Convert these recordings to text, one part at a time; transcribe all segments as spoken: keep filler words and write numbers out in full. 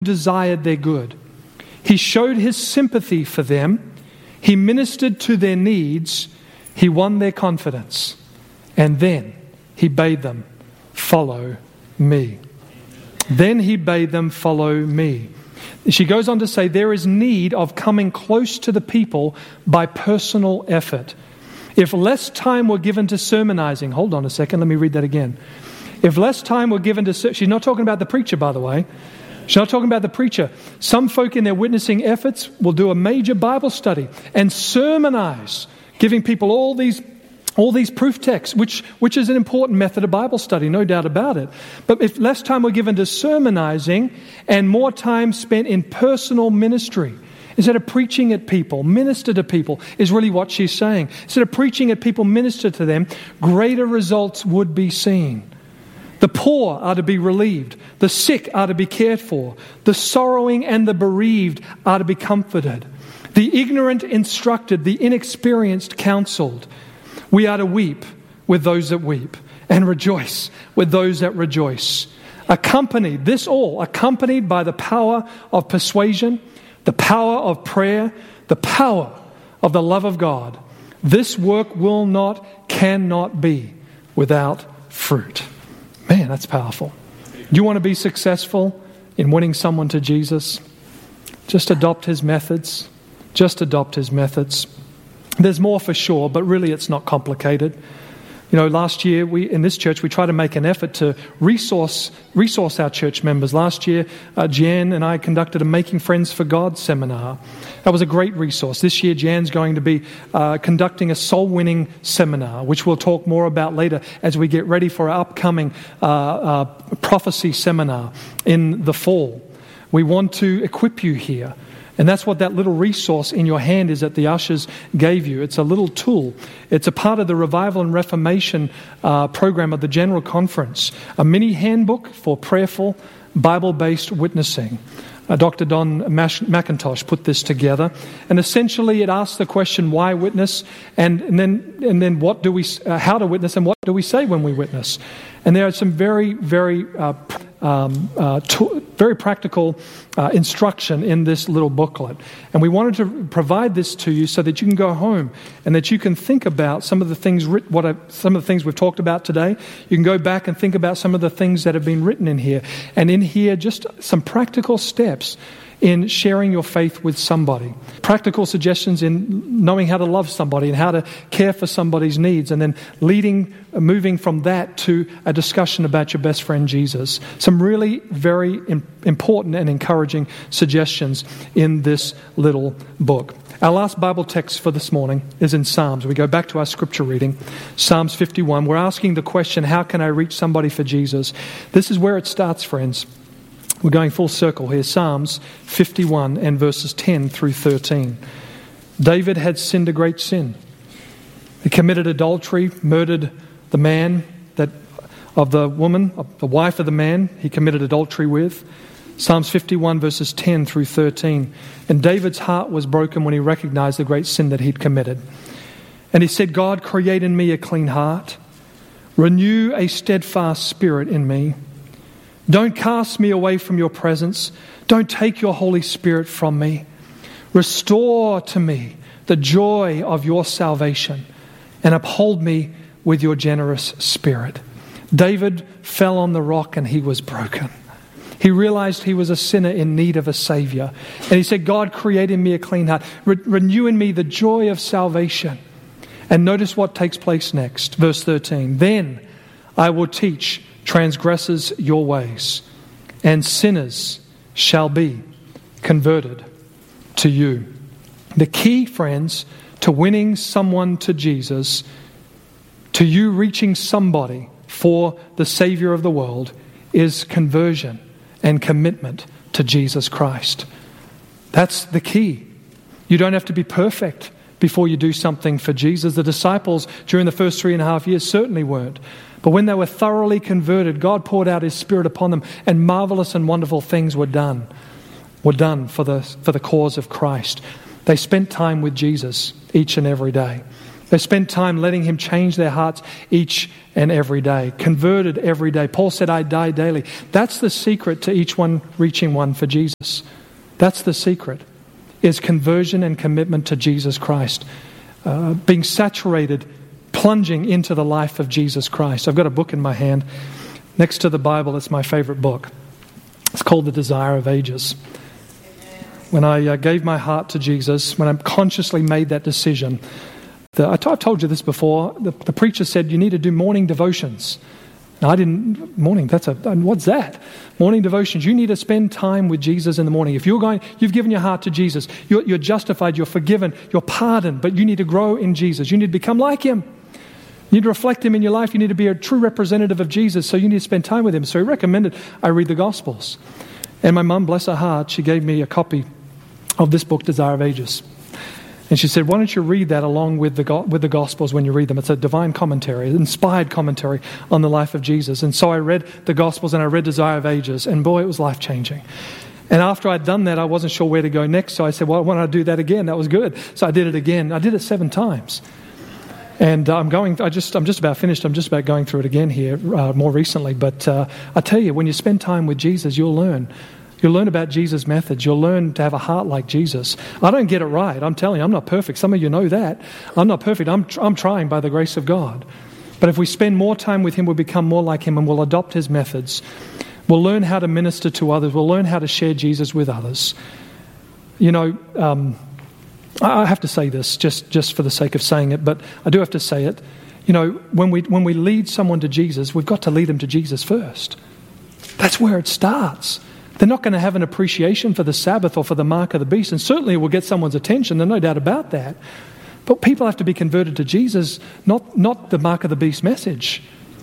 desired their good. He showed his sympathy for them. He ministered to their needs. He won their confidence. And then he bade them, follow me. Then he bade them follow me. She goes on to say there is need of coming close to the people by personal effort. If less time were given to sermonizing, hold on a second, let me read that again. If less time were given to, she's not talking about the preacher, by the way. She's not talking about the preacher. Some folk in their witnessing efforts will do a major Bible study and sermonize, giving people all these all these proof texts, which, which is an important method of Bible study, no doubt about it. But if less time were given to sermonizing and more time spent in personal ministry, instead of preaching at people, minister to people, is really what she's saying. Instead of preaching at people, minister to them, greater results would be seen. The poor are to be relieved. The sick are to be cared for. The sorrowing and the bereaved are to be comforted. The ignorant instructed, the inexperienced counseled. We are to weep with those that weep and rejoice with those that rejoice. Accompanied, this all, accompanied by the power of persuasion, the power of prayer, the power of the love of God. This work will not, cannot be without fruit. Man, that's powerful. You want to be successful in winning someone to Jesus? Just adopt his methods. Just adopt his methods. There's more for sure, but really it's not complicated. You know, last year we in this church we tried to make an effort to resource resource our church members. Last year, uh, Jan and I conducted a Making Friends for God seminar. That was a great resource. This year, Jan's going to be uh, conducting a soul-winning seminar, which we'll talk more about later as we get ready for our upcoming uh, uh, prophecy seminar in the fall. We want to equip you here. And that's what that little resource in your hand is that the ushers gave you. It's a little tool. It's a part of the Revival and Reformation uh, program of the General Conference. A mini handbook for prayerful, Bible-based witnessing. Uh, Doctor Don Mash- McIntosh put this together. And essentially it asks the question, why witness? And, and then and then what do we, uh, how to witness and what do we say when we witness? And there are some very, very uh, Um, uh, to, very practical uh, instruction in this little booklet. And we wanted to provide this to you so that you can go home and that you can think about some of the things writ- what I, some of the things we've talked about today. You can go back and think about some of the things that have been written in here. And in here, just some practical steps in sharing your faith with somebody. Practical suggestions in knowing how to love somebody and how to care for somebody's needs, and then leading, moving from that to a discussion about your best friend Jesus. Some really very important and encouraging suggestions in this little book. Our last Bible text for this morning is in Psalms. We go back to our scripture reading, Psalms fifty-one. We're asking the question, how can I reach somebody for Jesus? This is where it starts, friends. We're going full circle here. Psalms fifty-one and verses ten through thirteen. David had sinned a great sin. He committed adultery, murdered the man that of the woman, of the wife of the man he committed adultery with. Psalms fifty-one verses ten through thirteen. And David's heart was broken when he recognized the great sin that he'd committed. And he said, God, create in me a clean heart. Renew a steadfast spirit in me. Don't cast me away from your presence. Don't take your Holy Spirit from me. Restore to me the joy of your salvation and uphold me with your generous spirit. David fell on the rock and he was broken. He realized he was a sinner in need of a Savior. And he said, God, create in me a clean heart. Re- renew in me the joy of salvation. And notice what takes place next. Verse thirteen. Then I will teach transgressors your ways, and sinners shall be converted to you. The key, friends, to winning someone to Jesus, to you reaching somebody for the Savior of the world, is conversion and commitment to Jesus Christ. That's the key. You don't have to be perfect before you do something for Jesus. The disciples during the first three and a half years certainly weren't. But when they were thoroughly converted, God poured out His Spirit upon them, and marvelous and wonderful things were done, were done for the for the cause of Christ. They spent time with Jesus each and every day. They spent time letting him change their hearts each and every day, converted every day. Paul said, I die daily. That's the secret to each one reaching one for Jesus. That's the secret, is conversion and commitment to Jesus Christ. Uh, being saturated, plunging into the life of Jesus Christ. I've got a book in my hand. Next to the Bible, it's my favorite book. It's called The Desire of Ages. When I uh, gave my heart to Jesus, when I consciously made that decision, The, I t- I've told you this before. The, the preacher said you need to do morning devotions. Now, I didn't. Morning. That's a. What's that? Morning devotions. You need to spend time with Jesus in the morning. If you're going, you've given your heart to Jesus. You're, you're justified. You're forgiven. You're pardoned. But you need to grow in Jesus. You need to become like Him. You need to reflect Him in your life. You need to be a true representative of Jesus. So you need to spend time with Him. So he recommended I read the Gospels. And my mum, bless her heart, she gave me a copy of this book, Desire of Ages. And she said, why don't you read that along with the with the Gospels when you read them? It's a divine commentary, an inspired commentary on the life of Jesus. And so I read the Gospels and I read Desire of Ages. And boy, it was life-changing. And after I'd done that, I wasn't sure where to go next. So I said, well, why don't I do that again? That was good. So I did it again. I did it seven times. And uh, I'm going. I just. I'm just about finished. I'm just about going through it again here uh, more recently. But uh, I tell you, when you spend time with Jesus, you'll learn. You'll learn about Jesus' methods. You'll learn to have a heart like Jesus. I don't get it right. I'm telling you, I'm not perfect. Some of you know that. I'm not perfect. I'm I'm trying by the grace of God. But if we spend more time with Him, we'll become more like Him and we'll adopt His methods. We'll learn how to minister to others. We'll learn how to share Jesus with others. You know. Um, I have to say this just, just for the sake of saying it, but I do have to say it. You know, when we when we lead someone to Jesus, we've got to lead them to Jesus first. That's where it starts. They're not going to have an appreciation for the Sabbath or for the mark of the beast, and certainly it will get someone's attention, there's no doubt about that. But people have to be converted to Jesus, not, not the mark of the beast message.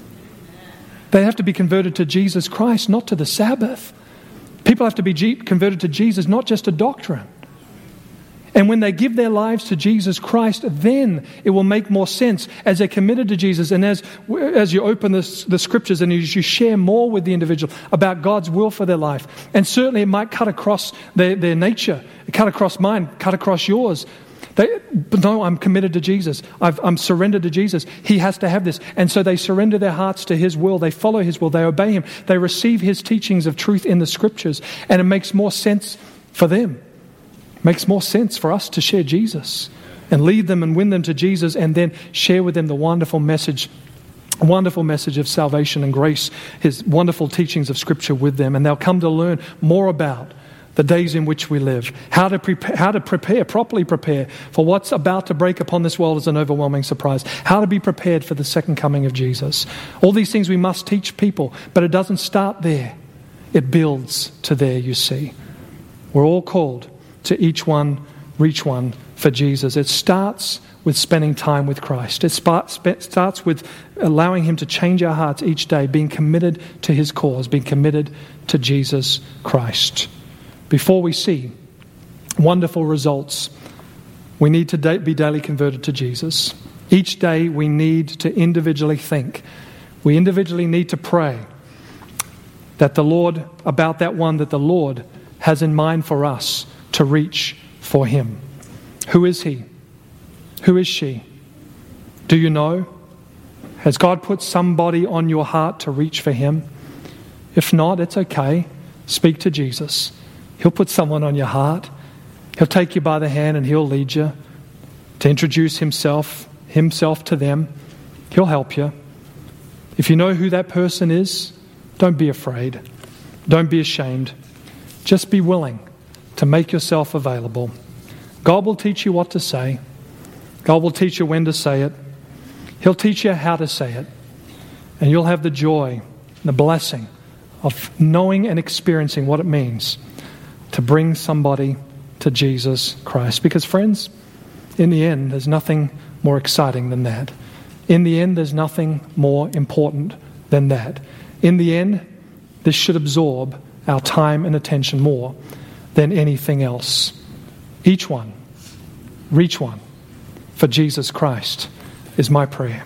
They have to be converted to Jesus Christ, not to the Sabbath. People have to be G- converted to Jesus, not just a doctrine. And when they give their lives to Jesus Christ, then it will make more sense as they're committed to Jesus. And as as you open the, the scriptures and as you share more with the individual about God's will for their life. And certainly it might cut across their, their nature, cut across mine, cut across yours. They, but no, I'm committed to Jesus. I've, I'm surrendered to Jesus. He has to have this. And so they surrender their hearts to His will. They follow His will. They obey Him. They receive His teachings of truth in the scriptures. And it makes more sense for them. Makes more sense for us to share Jesus and lead them and win them to Jesus and then share with them the wonderful message, wonderful message of salvation and grace, His wonderful teachings of Scripture with them. And they'll come to learn more about the days in which we live, how to prepare, how to prepare, properly prepare for what's about to break upon this world as an overwhelming surprise, how to be prepared for the second coming of Jesus. All these things we must teach people, but it doesn't start there. It builds to there, you see. We're all called to each one, reach one for Jesus. It starts with spending time with Christ. It starts with allowing Him to change our hearts each day, being committed to His cause, being committed to Jesus Christ. Before we see wonderful results, we need to be daily converted to Jesus. Each day we need to individually think. We individually need to pray that the Lord, about that one that the Lord has in mind for us, to reach for Him. Who is He? Who is she? Do you know? Has God put somebody on your heart to reach for Him? If not, it's okay. Speak to Jesus. He'll put someone on your heart. He'll take you by the hand and He'll lead you to introduce Himself, Himself to them. He'll help you. If you know who that person is, don't be afraid. Don't be ashamed. Just be willing to make yourself available. God will teach you what to say. God will teach you when to say it. He'll teach you how to say it. And you'll have the joy, the blessing of knowing and experiencing what it means to bring somebody to Jesus Christ. Because friends, in the end, there's nothing more exciting than that. In the end, there's nothing more important than that. In the end, this should absorb our time and attention more than anything else. Each one, reach one for Jesus Christ is my prayer.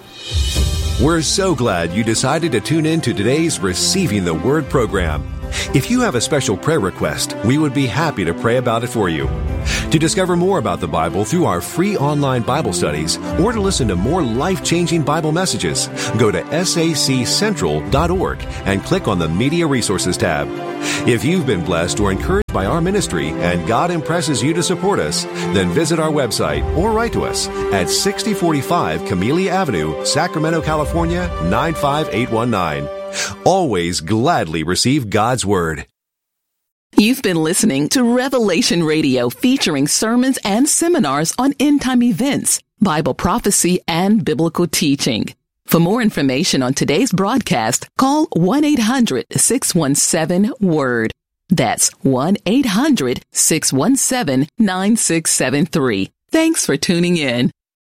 We're so glad you decided to tune in to today's Receiving the Word program. If you have a special prayer request, we would be happy to pray about it for you. To discover more about the Bible through our free online Bible studies or to listen to more life-changing Bible messages, go to S A C central dot org and click on the Media Resources tab. If you've been blessed or encouraged by our ministry and God impresses you to support us, then visit our website or write to us at sixty forty-five Camellia Avenue, Sacramento, California, nine five eight one nine. Always gladly receive God's Word. You've been listening to Revelation Radio, featuring sermons and seminars on end-time events, Bible prophecy, and biblical teaching. For more information on today's broadcast, call one eight hundred six one seven WORD. That's one eight hundred six one seven nine six seven three. Thanks for tuning in.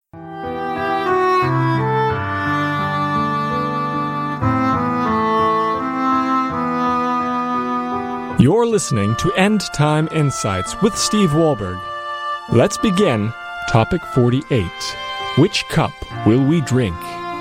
You're listening to End Time Insights with Steve Wahlberg. Let's begin topic forty-eight. Which cup will we drink?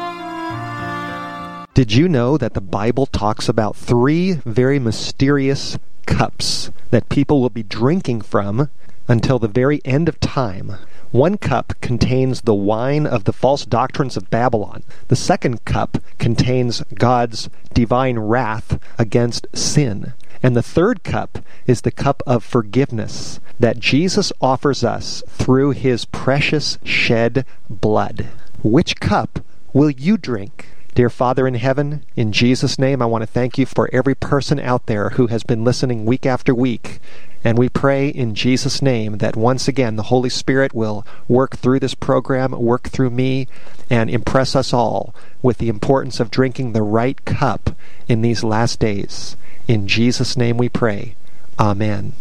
Did you know that the Bible talks about three very mysterious cups that people will be drinking from until the very end of time? One cup contains the wine of the false doctrines of Babylon. The second cup contains God's divine wrath against sin. And the third cup is the cup of forgiveness that Jesus offers us through his precious shed blood. Which cup will you drink? Dear Father in heaven, in Jesus' name, I want to thank you for every person out there who has been listening week after week. And we pray in Jesus' name that once again the Holy Spirit will work through this program, work through me, and impress us all with the importance of drinking the right cup in these last days. In Jesus' name we pray. Amen.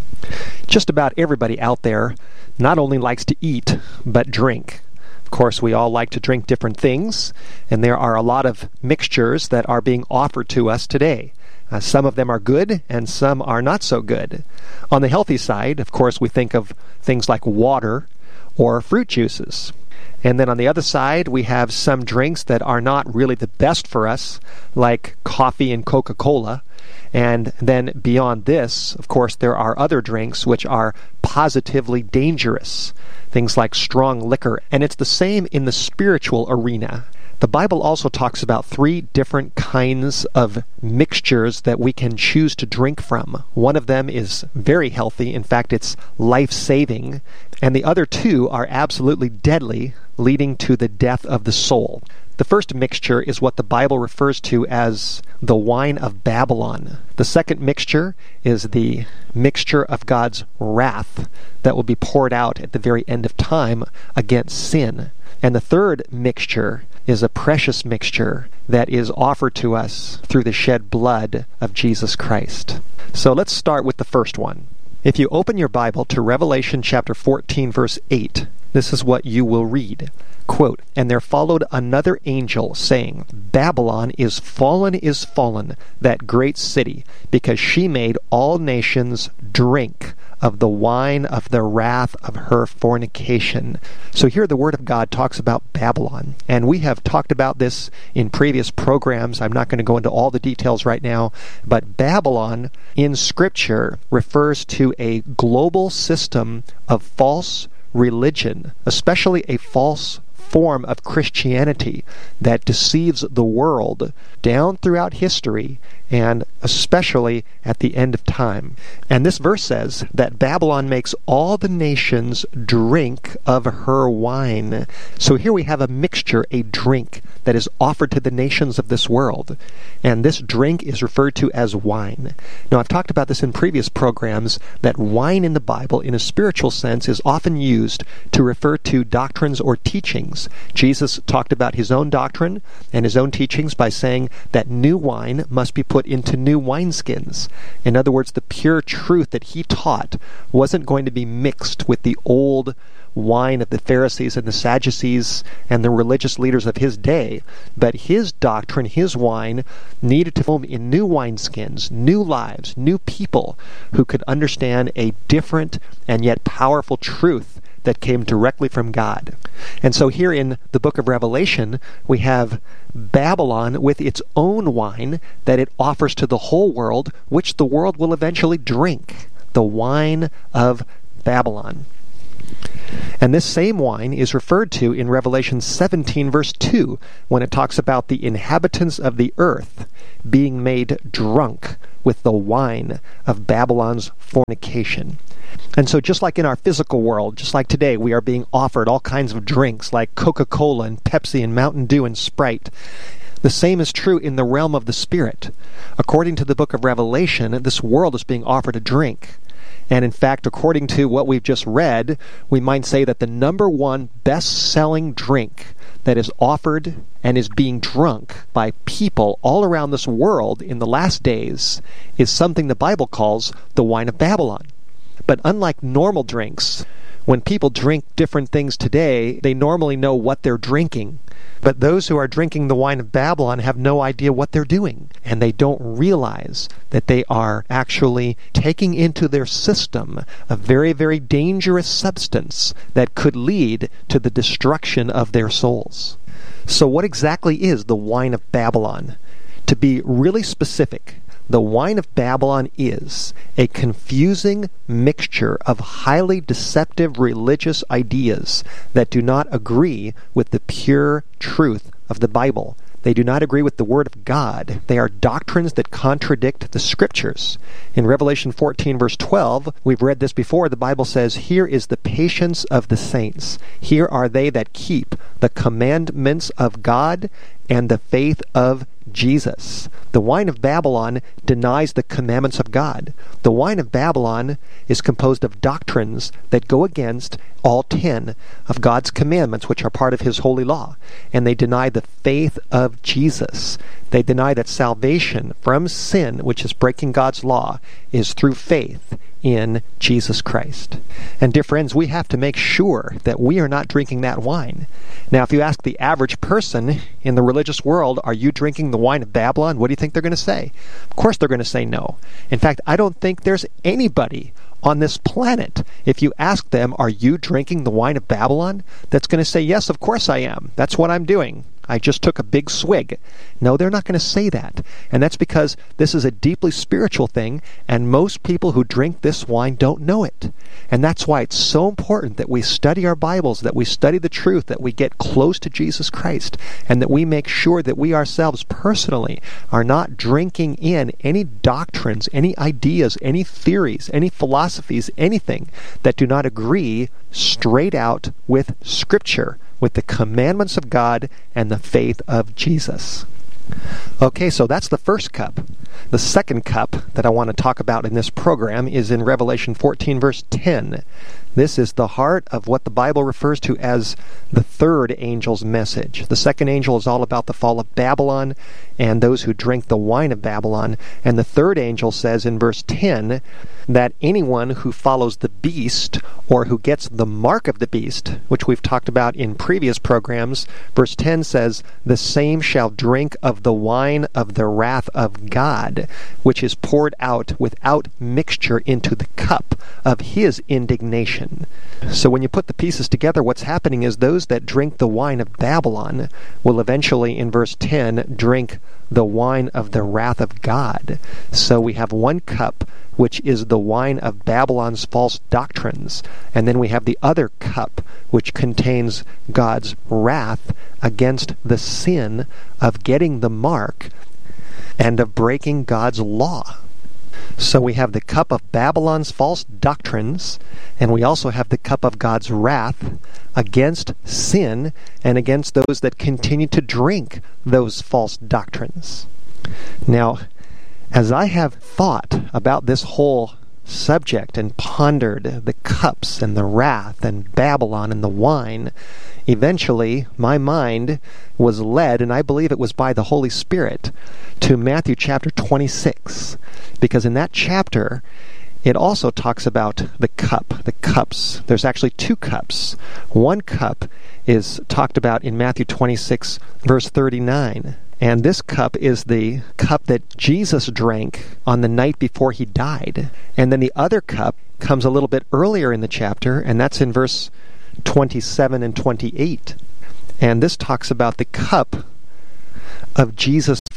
Just about everybody out there not only likes to eat, but drink. Of course, we all like to drink different things, and there are a lot of mixtures that are being offered to us today. Uh, some of them are good, and some are not so good. On the healthy side, of course, we think of things like water or fruit juices. And then on the other side, we have some drinks that are not really the best for us, like coffee and Coca-Cola. And then beyond this, of course, there are other drinks which are positively dangerous, things like strong liquor. And it's the same in the spiritual arena. The Bible also talks about three different kinds of mixtures that we can choose to drink from. One of them is very healthy. In fact, it's life-saving. And the other two are absolutely deadly, leading to the death of the soul. The first mixture is what the Bible refers to as the wine of Babylon. The second mixture is the mixture of God's wrath that will be poured out at the very end of time against sin. And the third mixture is a precious mixture that is offered to us through the shed blood of Jesus Christ. So let's start with the first one. If you open your Bible to Revelation chapter fourteen, verse eight, this is what you will read. Quote, "And there followed another angel, saying, Babylon is fallen, is fallen, that great city, because she made all nations drink of the wine of the wrath of her fornication." So here the Word of God talks about Babylon. And we have talked about this in previous programs. I'm not going to go into all the details right now. But Babylon in Scripture refers to a global system of false religion, especially a false form of Christianity that deceives the world down throughout history and especially at the end of time. And this verse says that Babylon makes all the nations drink of her wine. So here we have a mixture, a drink that is offered to the nations of this world. And this drink is referred to as wine. Now, I've talked about this in previous programs, that wine in the Bible, in a spiritual sense, is often used to refer to doctrines or teachings. Jesus talked about his own doctrine and his own teachings by saying that new wine must be put into new wineskins. In other words, the pure truth that he taught wasn't going to be mixed with the old wine of the Pharisees and the Sadducees and the religious leaders of his day, but his doctrine, his wine, needed to form in new wineskins, new lives, new people who could understand a different and yet powerful truth that came directly from God. And so here in the book of Revelation, we have Babylon with its own wine that it offers to the whole world, which the world will eventually drink, the wine of Babylon. And this same wine is referred to in Revelation seventeen, verse two, when it talks about the inhabitants of the earth being made drunk with the wine of Babylon's fornication. And so just like in our physical world, just like today, we are being offered all kinds of drinks like Coca-Cola and Pepsi and Mountain Dew and Sprite. The same is true in the realm of the Spirit. According to the book of Revelation, this world is being offered a drink. And in fact, according to what we've just read, we might say that the number one best-selling drink that is offered and is being drunk by people all around this world in the last days is something the Bible calls the wine of Babylon. But unlike normal drinks, when people drink different things today, they normally know what they're drinking. But those who are drinking the wine of Babylon have no idea what they're doing, and they don't realize that they are actually taking into their system a very, very dangerous substance that could lead to the destruction of their souls. So what exactly is the wine of Babylon? To be really specific, the wine of Babylon is a confusing mixture of highly deceptive religious ideas that do not agree with the pure truth of the Bible. They do not agree with the Word of God. They are doctrines that contradict the Scriptures. In Revelation fourteen, verse twelve, we've read this before, the Bible says, "Here is the patience of the saints. Here are they that keep the commandments of God and the faith of Jesus." The wine of Babylon denies the commandments of God. The wine of Babylon is composed of doctrines that go against all ten of God's commandments, which are part of His holy law. And they deny the faith of Jesus. They deny that salvation from sin, which is breaking God's law, is through faith in Jesus Christ. And dear friends, we have to make sure that we are not drinking that wine. Now, if you ask the average person in the religious world, are you drinking the wine of Babylon? What do you think they're going to say? Of course they're going to say no. In fact, I don't think there's anybody on this planet, if you ask them, are you drinking the wine of Babylon? That's going to say, yes, of course I am. That's what I'm doing. I just took a big swig. No, they're not going to say that. And that's because this is a deeply spiritual thing, and most people who drink this wine don't know it. And that's why it's so important that we study our Bibles, that we study the truth, that we get close to Jesus Christ, and that we make sure that we ourselves personally are not drinking in any doctrines, any ideas, any theories, any philosophies, anything that do not agree straight out with Scripture, with the commandments of God and the faith of Jesus. Okay, so that's the first cup. The second cup that I want to talk about in this program is in Revelation fourteen, verse ten. This is the heart of what the Bible refers to as the third angel's message. The second angel is all about the fall of Babylon and those who drink the wine of Babylon. And the third angel says in verse ten that anyone who follows the beast or who gets the mark of the beast, which we've talked about in previous programs, verse ten says, "The same shall drink of the wine of the wrath of God, which is poured out without mixture into the cup of His indignation." So when you put the pieces together, what's happening is those that drink the wine of Babylon will eventually, in verse ten, drink the wine of the wrath of God. So we have one cup, which is the wine of Babylon's false doctrines, and then we have the other cup, which contains God's wrath against the sin of getting the mark and of breaking God's law. So we have the cup of Babylon's false doctrines, and we also have the cup of God's wrath against sin and against those that continue to drink those false doctrines. Now, as I have thought about this whole subject and pondered the cups and the wrath and Babylon and the wine, eventually my mind was led, and I believe it was by the Holy Spirit, to Matthew chapter twenty-six. Because in that chapter, it also talks about the cup, the cups. There's actually two cups. One cup is talked about in Matthew twenty-six, verse thirty-nine. And this cup is the cup that Jesus drank on the night before He died. And then the other cup comes a little bit earlier in the chapter, and that's in verse twenty-seven and twenty-eight. And this talks about the cup of Jesus'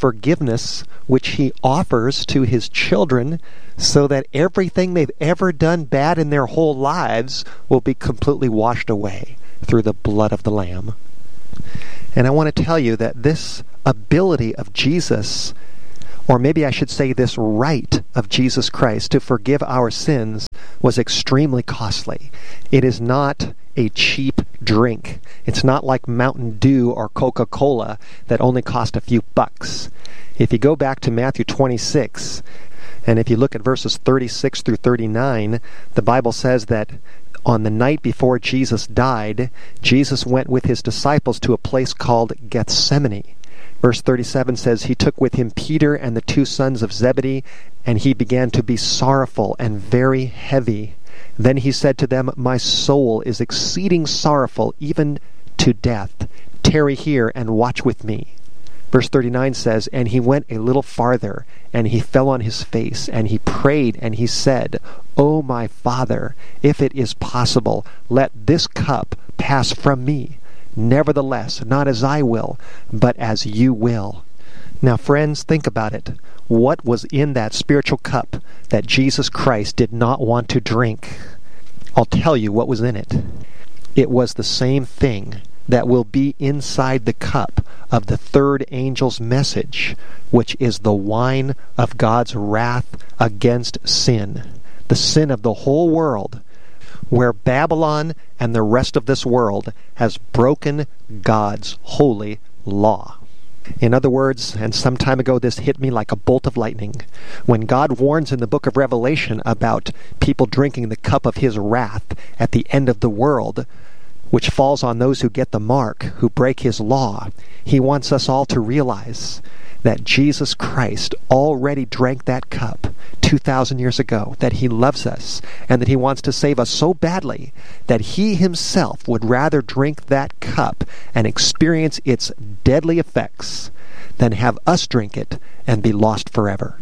forgiveness which he offers to his children so that everything they've ever done bad in their whole lives will be completely washed away through the blood of the Lamb. And I want to tell you that this ability of Jesus, or maybe I should say this right of Jesus Christ to forgive our sins, was extremely costly. It is not a cheap drink. It's not like Mountain Dew or Coca-Cola that only cost a few bucks. If you go back to Matthew twenty-six, and if you look at verses thirty-six through thirty-nine, the Bible says that on the night before Jesus died, Jesus went with his disciples to a place called Gethsemane. Verse thirty-seven says, he took with him Peter and the two sons of Zebedee, and he began to be sorrowful and very heavy. Then he said to them, my soul is exceeding sorrowful, even to death. Tarry here and watch with me. Verse thirty-nine says, and he went a little farther, and he fell on his face, and he prayed, and he said, O my Father, if it is possible, let this cup pass from me. Nevertheless, not as I will, but as you will. Now, friends, think about it. What was in that spiritual cup that Jesus Christ did not want to drink? I'll tell you what was in it. It was the same thing that will be inside the cup of the third angel's message, which is the wine of God's wrath against sin, the sin of the whole world, where Babylon and the rest of this world has broken God's holy law. In other words, and some time ago this hit me like a bolt of lightning, when God warns in the book of Revelation about people drinking the cup of his wrath at the end of the world, which falls on those who get the mark, who break his law, he wants us all to realize that Jesus Christ already drank that cup two thousand years ago, that he loves us, and that he wants to save us so badly that he himself would rather drink that cup and experience its deadly effects than have us drink it and be lost forever.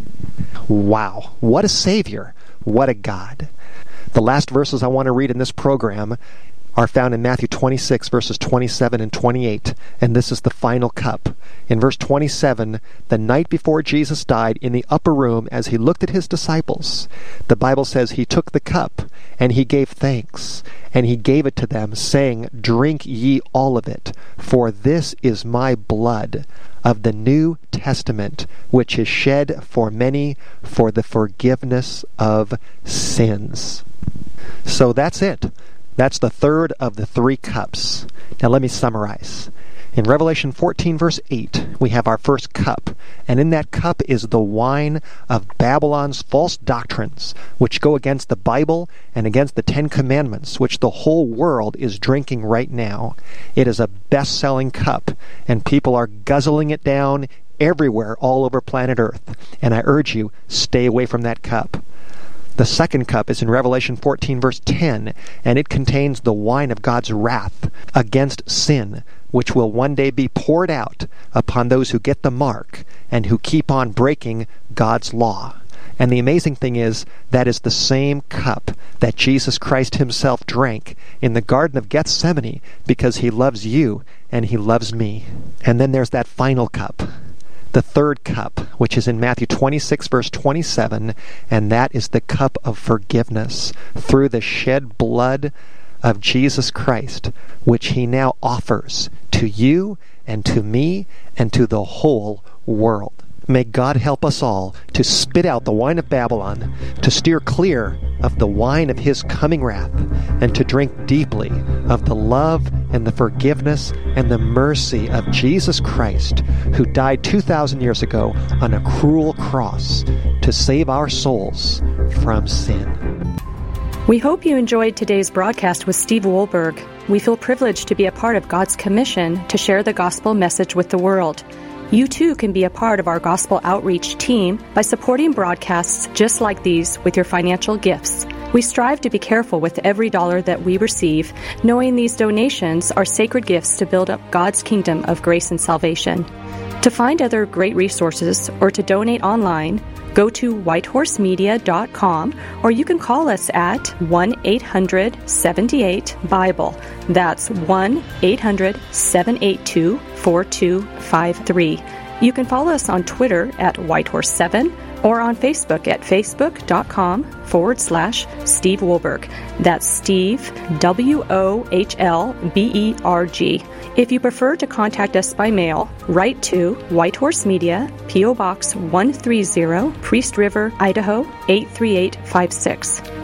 Wow, what a Savior, what a God. The last verses I want to read in this program are found in Matthew twenty-six, verses twenty-seven and twenty-eight, and this is the final cup. In verse twenty-seven, the night before Jesus died, in the upper room, as he looked at his disciples, the Bible says he took the cup, and he gave thanks, and he gave it to them, saying, drink ye all of it, for this is my blood of the New Testament, which is shed for many for the forgiveness of sins. So that's it. That's the third of the three cups. Now let me summarize. In Revelation fourteen, verse eight, we have our first cup, and in that cup is the wine of Babylon's false doctrines, which go against the Bible and against the Ten Commandments, which the whole world is drinking right now. It is a best-selling cup, and people are guzzling it down everywhere all over planet Earth, and I urge you, stay away from that cup. The second cup is in Revelation fourteen, verse ten, and it contains the wine of God's wrath against sin, which will one day be poured out upon those who get the mark and who keep on breaking God's law. And the amazing thing is, that is the same cup that Jesus Christ himself drank in the Garden of Gethsemane because he loves you and he loves me. And then there's that final cup, the third cup, which is in Matthew twenty-six, verse twenty-seven, and that is the cup of forgiveness through the shed blood of Jesus Christ, which he now offers to you and to me and to the whole world. May God help us all to spit out the wine of Babylon, to steer clear of the wine of his coming wrath, and to drink deeply of the love and the forgiveness and the mercy of Jesus Christ, who died two thousand years ago on a cruel cross to save our souls from sin. We hope you enjoyed today's broadcast with Steve Wohlberg. We feel privileged to be a part of God's commission to share the gospel message with the world. You too can be a part of our gospel outreach team by supporting broadcasts just like these with your financial gifts. We strive to be careful with every dollar that we receive, knowing these donations are sacred gifts to build up God's kingdom of grace and salvation. To find other great resources or to donate online, go to whitehorse media dot com, or you can call us at one eight hundred seven eight Bible. That's one eight hundred seven eight two four two five three. You can follow us on Twitter at Whitehorse seven or on Facebook at facebook.com forward slash Steve Wohlberg. That's Steve, W O H L B E R G. If you prefer to contact us by mail, write to Whitehorse Media, P O. Box one thirty, Priest River, Idaho eight three eight five six.